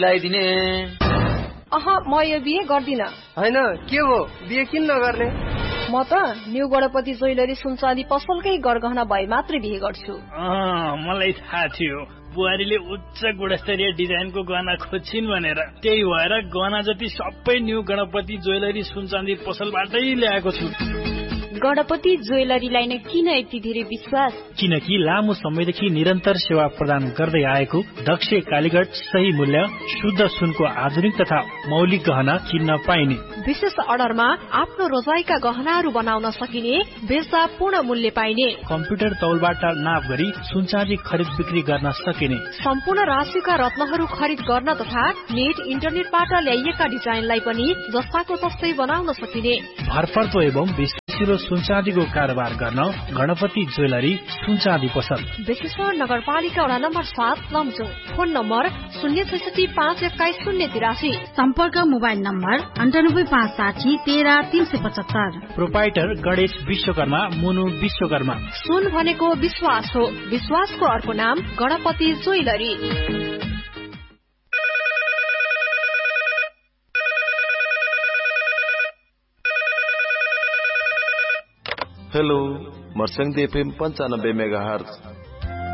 ल्याइदिने। म यो बिहे गर्दिन। हैन के हो बिहे किन नगर्ने? म त न्यू गणपति ज्वेलरी सुनचाँदी पसलकै गरगहना भए मात्रै बिहे गर्छु। मलाई थाहा थियो बुहारीले उच्च गुणस्तरीय डिजाइनको गहना खोज्छिन् भनेर, त्यही भएर गहना जति सबै न्यू गणपति ज्वेलरी सुनचाँदी पसलबाटै ल्याएको छु। गणपति ज्वेलरीलाई नै किन यति धेरै विश्वास? किनकि लामो समयदेखि निरन्तर सेवा प्रदान गर्दै आएको दक्ष कालीगढ, सही मूल्य, शुद्ध सुनको आधुनिक तथा मौलिक गहना किन्न पाइने। विशेष अर्डरमा आफ्नो रोजाइका गहनाहरू बनाउन सकिने, बेच्दा पूर्ण मूल्य पाइने, कम्प्युटर तौलबाट नाप गरी सुनचाँदी खरिद बिक्री गर्न सकिने, सम्पूर्ण राशिका रत्नहरू खरिद गर्न तथा नेट इन्टरनेटबाट ल्याइएका डिजाइनलाई पनि जस्ताको तस्तै बनाउन सकिने। भरपर्दो एवं विश्वासिलो सुनचाँदीको कारोबार गर्न गणपति ज्वेलरी सुनचाँदी पसल, बेसेश्वर नगरपालिका वडा नम्बर 7 लमजुङ। Phone number 066512083। सम्पर्क mobile number 9856130375। Proprietor Ganesh Vishwakarma, मुनु विश्वकर्मा। सुन भनेको विश्वास हो, विश्वासको अर्को नाम Ganapati jewellery. Hello, मर्स्याङ FM 95 megahertz